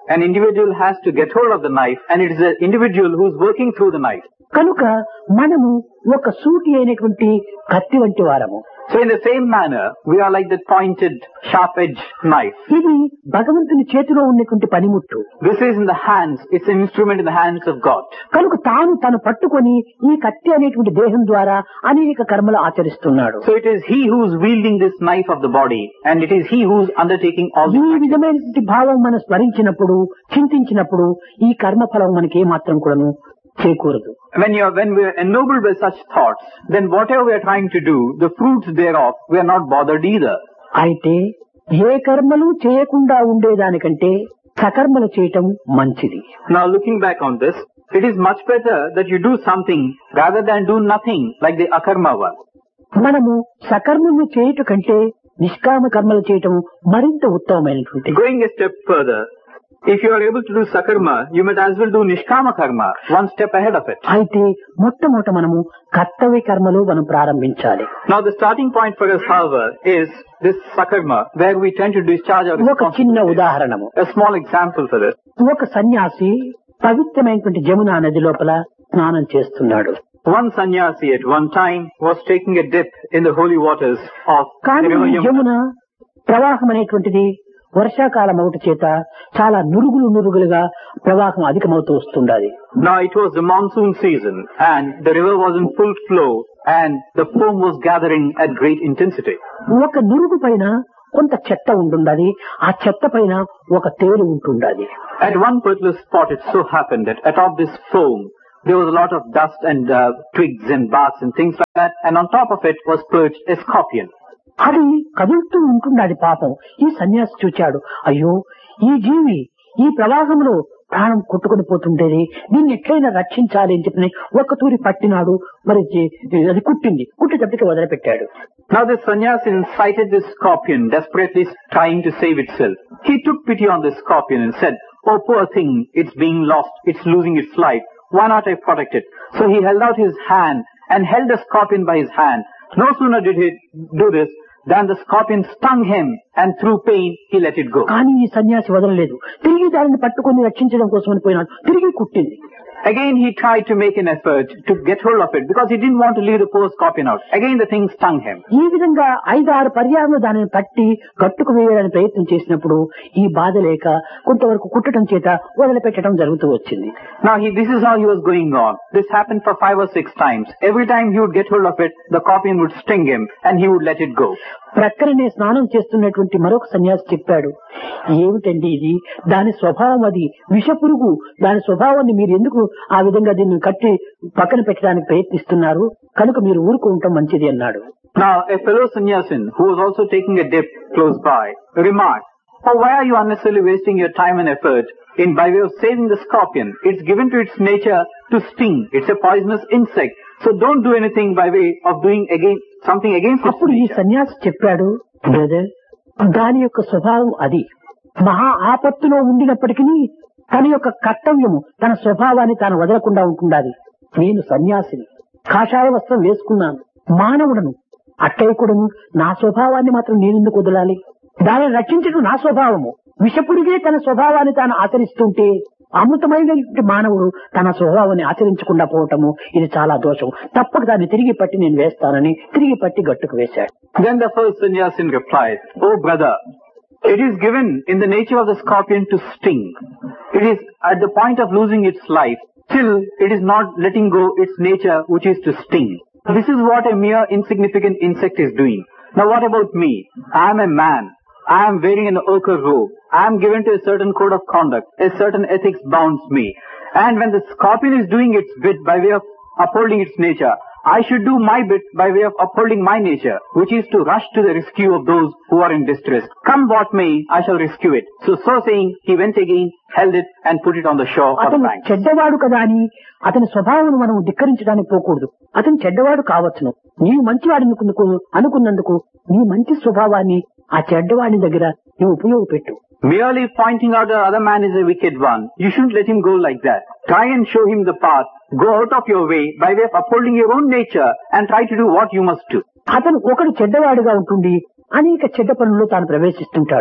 an individual has to get hold of the knife, and it is the individual who is working through the knife. కనుక మనము ఒక సూటి అయినటువంటి కత్తి వంటి వారము. So in the same manner, we are like that pointed, sharp-edged knife. ఇది భగవంతుని చేతిలో ఉన్నటువంటి పనిముట్టు. This is in the hands, it's an instrument in the hands of God. కనుక తాను తను పట్టుకొని ఈ కత్తి అనేటువంటి దేహం ద్వారా అనేక కర్మలు ఆచరిస్తున్నాడు. So it is he who is wielding this knife of the body, and it is he who is undertaking all ఈ the actions. విధమైనటువంటి భావం మనం స్మరించినప్పుడు, చింతించినప్పుడు ఈ కర్మఫలం మనకి ఏమాత్రం కూడాను చేకూరదు. When you are, when we are ennobled by such thoughts, then whatever we are trying to do, the fruits thereof, we are not bothered either. అయితే ఏ కర్మలు చేయకుండా ఉండేదానికంటే సకర్మలు చేయటం మంచిది. Now looking back on this, it is much better that you do something rather than do nothing like the akarma one. మనము సకర్మము చేయుట కంటే నిష్కామ కర్మలు చేయటం మరింత ఉత్తమమైనటువంటి. Going a step further, if you are able to do sakarma, you might as well do nishkama karma, one step ahead of it. అయితే మొట్టమొదట మనము కర్తవ్య కర్మలు మనం ప్రారంభించాలి. Now the starting point for us, however, is this sakarma, where we tend to discharge our ఒక చిన్న responsibility. ఉదాహరణము. A small example for this. ఒక సన్యాసి పవిత్రమైనటువంటి జమునా నది లోపల స్నానం చేస్తున్నాడు. One sannyasi at one time was taking a dip in the holy waters of the కానీ river ఈ Yamuna. జమున ప్రవాహం అనేటువంటిది వర్షాకాలం ఒకటి చేత చాలా నురుగులు నురుగులుగా ప్రవాహం అధికమవుతూ వస్తుండాలి. Now it was the monsoon season, and the river was in full flow, and the foam was gathering at great intensity. ఒక నురుగు పైన కొంత చెత్త ఉంటుండాలి, ఆ చెత్త పైన ఒక తేలు ఉంటుండాలి. At one particular spot, it so happened that atop this foam, there was a lot of dust and uh, twigs and barks and things like that, and on top of it was perched a scorpion. అది కదులుతూ ఉంటుండాలి. పాపం ఈ సన్యాసి చూచాడు, అయ్యో ఈ జీవి ఈ ప్రవాహంలో ప్రాణం కొట్టుకుని పోతుండేది, దీన్ని ఎట్లయినా రక్షించాలి అని చెప్పి ఒక్క తూరి పట్టినాడు. మరి అది కుట్టింది, కుట్టేటప్పటికి వదిలిపెట్టాడు. Now this sannyasi sighted this scorpion desperately trying to save itself. He took pity on this scorpion and said, "Oh poor thing, it's being lost, it's losing its life. Why not I protect it?" So he held out his hand and held the scorpion by his hand. No sooner did he do this than the scorpion stung him, and through pain he let it go. కానీ ఈ సన్యాసి వదలలేదు. తిరిగి దానిని పట్టుకొని రక్షించడం కోసమని పోయినాడు. తిరిగి కుట్టింది. Again he tried to make an effort to get hold of it because he didn't want to leave the poor scorpion out. Again the thing stung him. ఈ విధంగా ఐదు ఆరు పర్యాలు దానిని పట్టి కట్టుకు వేయాలని ప్రయత్నం చేసినప్పుడు ఈ బాధ లేక కొంతవరకు కుట్టడం చేత వదిలిపెట్టడం జరుగుతూ వచ్చింది. Now he, this is how he was going on. This happened for five or six times. Every time he would get hold of it, the scorpion would sting him and he would let it go. ప్రక్కనే స్నానం చేస్తున్నటువంటి మరొక సన్యాసి చెప్పాడు, ఏమిటండి ఇది, దాని స్వభావం అది విషపురుగు, దాని స్వభావాన్ని మీరు ఎందుకు ఆ విధంగా దీన్ని కట్టి పక్కన పెట్టడానికి ప్రయత్నిస్తున్నారు, కనుక మీరు ఊరుకుంటాం మంచిది అన్నాడు. Now a fellow sannyasin who was also taking a dip close by remarked, "Oh, why are you unnecessarily wasting your time and effort in by way of saving the scorpion? It's given to its nature to sting. It's a poisonous insect. So don't do anything by way of doing again something against its అప్పుడు ఈ nature." సన్యాసి చెప్పాడు, brother, దాని యొక్క స్వభావం అది. మహా ఆపత్తులో ఉండినప్పటికీ తన యొక్క కర్తవ్యము, తన స్వభావాన్ని తాను వదలకుండా ఉంటుండాలి. నేను సన్యాసిని, కాషాయ వస్త్రం వేసుకున్నాను, మానవుడను, అట్టయికుడను, నా స్వభావాన్ని మాత్రం నేనెందుకు వదలాలి? దానిని రక్షించడం నా స్వభావము. విషపుడిగే తన స్వభావాన్ని తాను ఆచరిస్తుంటే అమృతమైనటువంటి మానవుడు తన స్వభావాన్ని ఆచరించకుండా పోవటము ఇది చాలా దోషం. తప్పక దాన్ని తిరిగి పట్టి నేను వేస్తానని తిరిగి పట్టి గట్టుకు వేశాడు. Then the first sannyasin replied, "Oh brother, it is given in the nature of the scorpion to sting. It is at the point of losing its life. Still, it is not letting go its nature, which is to sting. This is what a mere insignificant insect is doing. Now what about me? I am a man. I am wearing an ochre robe. I am given to a certain code of conduct. A certain ethics bounds me. And when the scorpion is doing its bit by way of upholding its nature, I should do my bit by way of upholding my nature, which is to rush to the rescue of those who are in distress. Come what may, I shall rescue it." So, so saying, he went again, held it, and put it on the shore of the అతను bank. చెడ్డవాడు కదా అని అతని స్వభావం మనం ధిక్కరించడానికి పోకూడదు. అతను చెడ్డవాడు కావచ్చును, నీవు మంచివాడు అనుకున్నందుకు నీ మంచి స్వభావాన్ని ఆ చెడ్డవాడి దగ్గర నువ్వు ఉపయోగపెట్టు. Merely pointing out the other man is a wicked one, you shouldn't let him go like that. Try and show him the path. Go out of your way by way of upholding your own nature and try to do what you must do. అతను ఒకడు చెడ్డవాడుగా ఉంటుంది అనేక చెడ్డ పనుల్లో తాను ప్రవేశిస్తుంటాడు.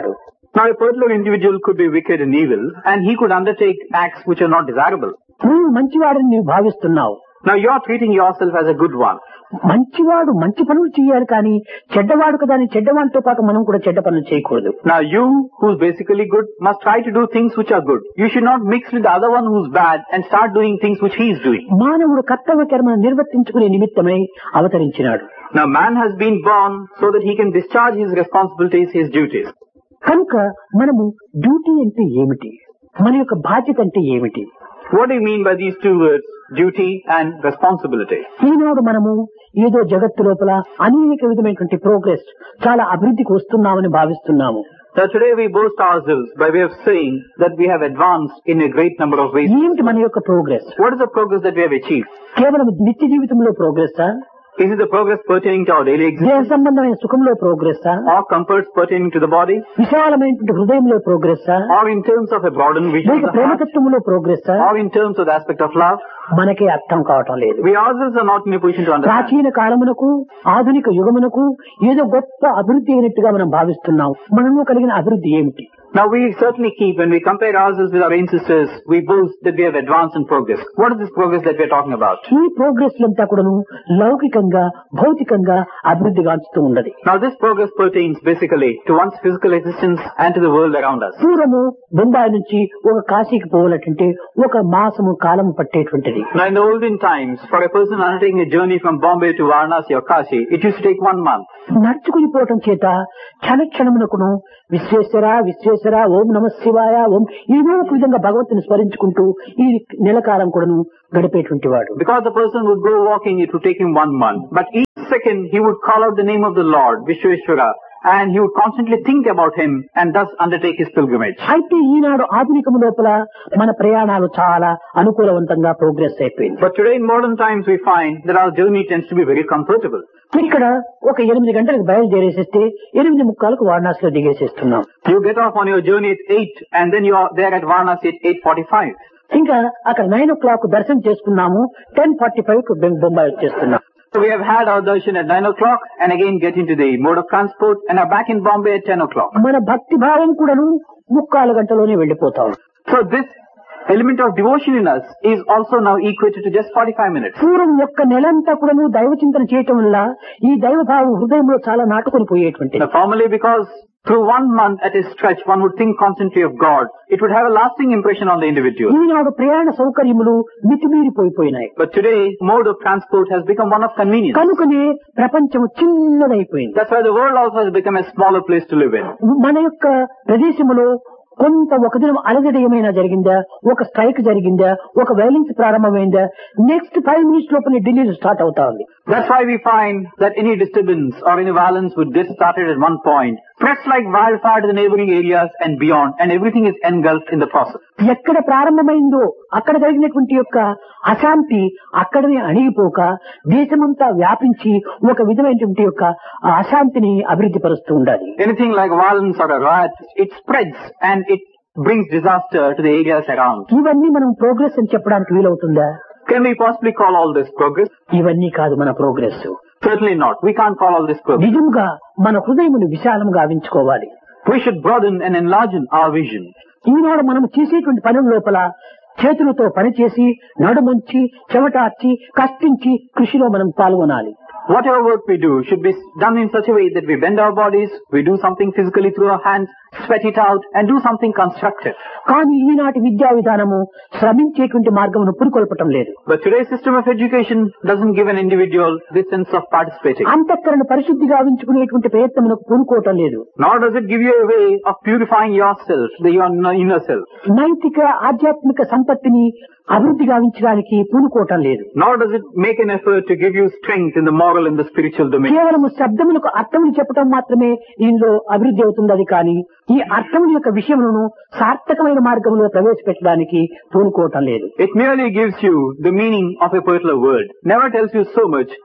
Now a particular individual could be wicked and evil, and he could undertake acts which are not desirable. నువ్వు మంచివాడని నీవు భావిస్తున్నావు. Now you are treating yourself as a good one. మంచివాడు మంచి పనులు చేయాలి కానీ చెడ్డవాడు కదా అని చెడ్డవాడితో పాటు మనం కూడా చెడ్డ పనులు చేయకూడదు. Now you, who's basically good, must try to do things which are good. You should not mix with the other one who's bad and start doing things which he is doing. మానవుడు కర్తవ్య కర్మను నిర్వర్తించుకునే నిమిత్తమై అవతరించినాడు. Now man has been born so that he can discharge his responsibilities, his duties. కనుక మనము duty అంటే ఏమిటి, మన యొక్క బాధ్యత అంటే ఏమిటి? What do you mean by these two words, duty and responsibility? ఈనాడు మనము ఏదో జగత్తు లోపల అనేక విధమైనటువంటి ప్రోగ్రెస్, చాలా అభివృద్ధికి వస్తున్నామని భావిస్తున్నాము. So today we boast ourselves by way of saying that we have advanced in a great number of ways. ఏమిటి మన యొక్క progress? What is the progress that we have achieved? కేవలం నిత్య జీవితంలో progress? Is it the progress pertaining to our daily దేహ existence? సంబంధమైన సుఖంలో progress? Or comforts pertaining to the body? విశాలమైనటువంటి హృదయంలో progress? Or in terms of a broadened vision of లేక the heart? ప్రేమతత్వంలో progress? Or in terms of the aspect of love? మనకే అర్థం కావటం లేదు. We ourselves are not in a position to understand. ప్రాచీన కాలమునకు ఆధునిక యుగమునకు ఏదో గొప్ప అభివృద్ధి అయినట్టుగా మనం భావిస్తున్నాం. మనలో కలిగిన అభివృద్ధి ఏమిటి? Now we certainly keep, when we compare ourselves with our ancestors, we boast that we have advanced in progress. What is this progress that we are talking about? ఈ ప్రోగ్రెస్ అంతా కూడాను లౌకికంగా భౌతికంగా అభివృద్ధి గాంచుతూ ఉన్నది. Now this progress pertains basically to one's physical existence and to the world around us. పూర్వము బొంబాయి నుంచి ఒక కాశీకి పోవాలంటే ఒక మాసము కాలము పట్టేటువంటిది. Now in the olden times, for a person undertaking a journey from Bombay to Varanasi or Kashi, it used to take one month. నడుచుకుని పోవటం చేత క్షణ క్షణమునకును విశ్వేశ్వర విశ్వేశ్వర ఓం నమ శివాయ ఓం ఏదో ఒక విధంగా భగవంతుని స్మరించుకుంటూ ఈ నెల కాలం కూడాను గడిపేటువంటి వాడు. Because the person would go walking, it would take him one month. But each second he would call out the name of the Lord, Vishweshwara, and he would constantly think about him and thus undertake his pilgrimage. అయితే ఈనాడు ఆధునికము లోపల మన ప్రయాణాలు చాలా అనుకూలవంతంగా progress అయిపోయింది. But today in modern times we find that our journey tends to be very comfortable. ఇక్కడ ఒక ఎనిమిది గంటలకు బయలుదేరేసేస్తే ఎనిమిది ముక్కాలకు వారణాసిలో దిగేసేస్తున్నాం. You get off on your journey at eight and then you are there at Varanasi at eight forty-five. ఇంకా అక్కడ nine ఓ clock దర్శనం చేసుకున్నాము, టెన్ ఫార్టీ ఫైవ్ కు బొంబాయి వచ్చేస్తున్నాం. So we have had our darshan at nine o'clock and again get into the mode of transport and are back in Bombay at ten o'clock. మన భక్తి భావం కూడాను ముక్కాలు గంటలోనే వెళ్లిపోతాం. So this element of devotion in us is also now equated to just forty-five minutes. పూర్వం ఒక్క నెలంతా కూడాను దైవ చింతన చేయటం వల్ల ఈ దైవ భావం హృదయంలో చాలా నాటుకొని పోయేటువంటిది. Now formally, because through one month at a stretch one would think constantly of God, it would have a lasting impression on the individual. ఈనాడు ప్రయాణ సౌకర్యములు మితిమీరిపోయిపోయినాయి. But today mode of transport has become one of convenience. కనుకనే ప్రపంచం చిన్నదైపోయింది. That's why the world also has become a smaller place to live in. మన యొక్క ప్రదేశములో కొంత ఒక దినం అలజడి ఏమైనా జరిగిందా, ఒక స్ట్రైక్ జరిగిందా, ఒక వైలెన్స్ ప్రారంభమైందా, నెక్స్ట్ ఫైవ్ మినిట్స్ లోపల ఢిల్లీలో స్టార్ట్ అవుతా ఉంది. That's why we find that any disturbance or any violence would get started at one point, spreads like wildfire to the neighboring areas and beyond, and everything is engulfed in the process. ఎక్కడ ప్రారంభమైందో అక్కడ జరిగినటువంటి యొక్క అశాంతి అక్కడనే అణిగిపోక దేశమంతా వ్యాపించి ఒక విధమైనటువంటి యొక్క అశాంతిని అభివృద్ధి పరుస్తూ ఉండాలి. Anything like violence or a riot, it spreads and it brings disaster to the areas around. ఇవన్నీ మనం ప్రోగ్రెస్ అని చెప్పడానికి వీలవుతుందా? Can we possibly call all this progress? ఇవన్నీ కాదు మన progress. Certainly not. We can't call all this progress. నిజంగా మన హృదయమును విశాలంగా గావించుకోవాలి. We should broaden and enlarge our vision. ఈనాడు మనం చేసేటువంటి పనుల లోపల చేతులతో పనిచేసి నడుమంచి చెమటార్చి కష్టించి కృషిలో మనం పాల్గొనాలి. Whatever work we do should be done in such a way that we bend our bodies, we do something physically through our hands, sweat it out and do something constructive. కానీ ఈనాటి విద్యా విధానము శ్రమించేటువంటి మార్గమును పురికొల్పటం లేదు. But today's system of education doesn't give an individual this sense of participating. అంతఃకరణ పరిశుద్ధి గావించుకునేటువంటి ప్రయత్నమునకు పూనుకోవటం లేదు. Nor does it give you a way of purifying yourself, the your inner self. నైతిక ఆధ్యాత్మిక సంపత్తిని అభివృద్ధి గావించడానికి పూనుకోవటం లేదు. Nor does it make an effort to give you strength in the moral and the spiritual domain. కేవలం శబ్దములకు అర్థములు చెప్పడం మాత్రమే ఇందులో అభివృద్ధి అవుతుంది. అది కానీ ఈ అర్థముల యొక్క విషయములను సార్థకమైన మార్గంలో ప్రవేశపెట్టడానికి పూనుకోవటం లేదు. It merely gives you the meaning of a particular word. Never tells you so much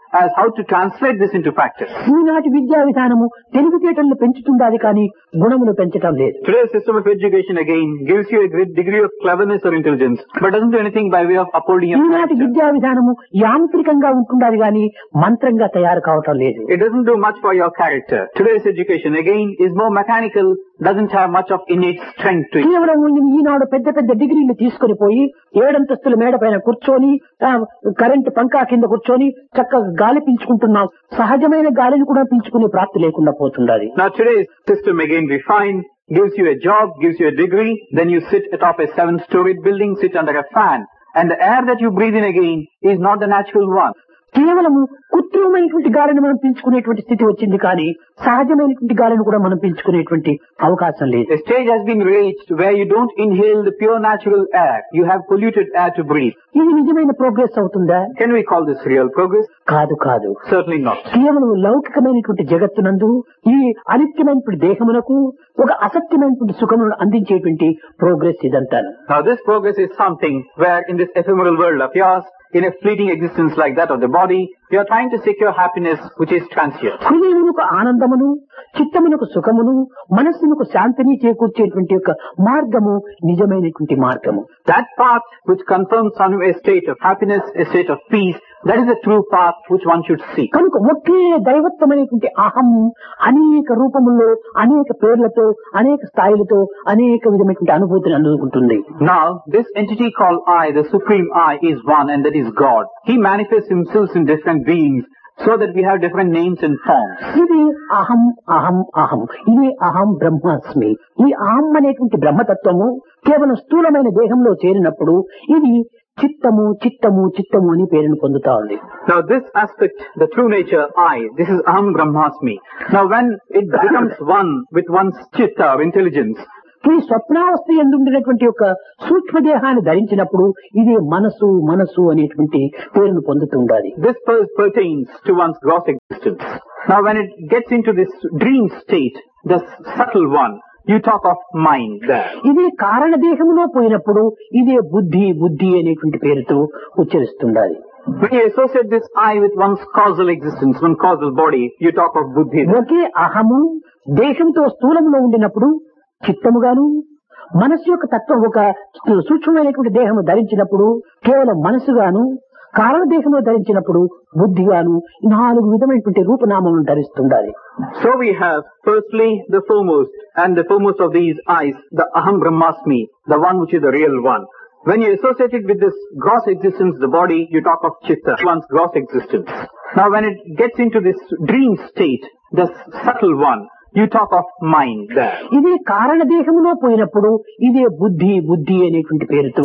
as how to translate this into practice. ఈనాటి విద్యా విధానము తెలివితేటలను పెంచుతుండాలి కానీ గుణములు పెంచటం లేదు. Today's system of education again gives you a great degree of cleverness or intelligence, but doesn't do anything by way of upholding your ఈనాటి character. విద్యా విధానము యాంత్రికంగా ఉంటుండాలి కానీ మంత్రంగా తయారు కావటం లేదు. It doesn't do much for your character. Today's education again is more mechanical, doesn't have much of innate strength to it. కేవలం ఈనాడు పెద్ద పెద్ద డిగ్రీలు తీసుకుని పోయి ఏడంతస్తుల మేడ పైన కూర్చొని ఆ, కరెంటు పంకా కింద కూర్చొని చక్కగా గాలి పీల్చుకుంటున్నాం. సహజమైన గాలిని కూడా పీల్చుకునే ప్రాప్తి లేకుండా పోతుండాలి. Now today's system again refined, gives you a job, gives you a degree, then you sit atop a seven-storied building, sit under a fan, and the air that you breathe in again is not the natural one. కేవలము కృత్రిమైనటువంటి గాలిని మనం పీల్చుకునేటువంటి స్థితి వచ్చింది కానీ సహజమైనటువంటి గాలిని కూడా మనం పీల్చుకునేటువంటి అవకాశం లేదు. A stage has been reached where you don't inhale the pure natural air. You have polluted air to breathe. ఇది నిజమైన ప్రోగ్రెస్ అవుతుందా? Can we call this real progress? కాదు కాదు. Certainly not. కేవలం లౌకికమైనటువంటి జగత్తునందు ఈ అనిత్యమైనటువంటి దేహమునకు ఒక అసత్యమైనటువంటి సుఖమును అందించేటువంటి ప్రోగ్రెస్ ఇదంతా. Now this progress is something where in this ephemeral world of yours, in a fleeting existence like that of the body, you are trying to secure happiness which is transient. హృదయమునకు ఆనందమును, చిత్తమునకు సుఖమును, మనస్సునకు శాంతిని చేకూర్చేటువంటి యొక్క మార్గము నిజమైనటువంటి మార్గము. That path which confirms on you a state of happiness, a state of peace, that is the true path which one should seek. కనుక ఒకే దైవత్వమైనటువంటి అహం అనేక రూపముల్లో, అనేక పేర్లతో, అనేక స్థాయిలతో, అనేక విధమైనటువంటి అనుభూతిని అందుకుంటుంది. Now, this entity called I, the Supreme I, is one, and that is God. He manifests himself in different beings so that we have different names and forms. ఇది అహం అహం అహం ఇది అహం బ్రహ్మాస్మి. ఈ అహం అనేటువంటి బ్రహ్మతత్వము కేవలం స్థూలమైన దేహంలో చేరినప్పుడు ఇది చిత్తము చిత్తము చిత్తము అని పేరును పొందుతా ఉంది. Now this aspect, the true nature I, this is Aham Brahmasmi. Now when it becomes one with one's chitta or intelligence, ఈ స్వప్నావస్థ ఎందుండినటువంటి యొక్క సూక్ష్మదేహాన్ని ధరించినప్పుడు ఇది మనసు మనసు అనేటువంటి పేరును పొందుతుండాలి. this per- pertains to one's gross existence. Now when it gets into this dream state, the subtle one, you talk of mind there. ఇది కారణదేహంలో పోయినప్పుడు ఇదే బుద్ధి బుద్ధి అనేటువంటి పేరుతో ఉచ్చరిస్తుండాలి. When you associate this I with one's causal existence, one causal body, you talk of buddhi. ఒకే అహము దేశంతో స్థూలంలో ఉండినప్పుడు చిత్తముగాను, మనస్సు యొక్క తత్వం ఒక సూక్ష్మమైనటువంటి దేహము ధరించినప్పుడు కేవలం మనసుగాను, కారణదేహంలో ధరించినప్పుడు బుద్ధిగాను నాలుగు విధమైనటువంటి రూపనామములను ధరిస్తుండాలి. So we have firstly the foremost, and the foremost of these eyes, the Aham Brahmasmi, the one which is the real one. When you associate it with this gross existence, the body, you talk of chitta, one's gross existence. Now when it gets into this dream state, the subtle one, you talk of mind there. ఇది కారణదేహంలో పోయినప్పుడు ఇదే బుద్ధి బుద్ధి అనేటువంటి పేరుతో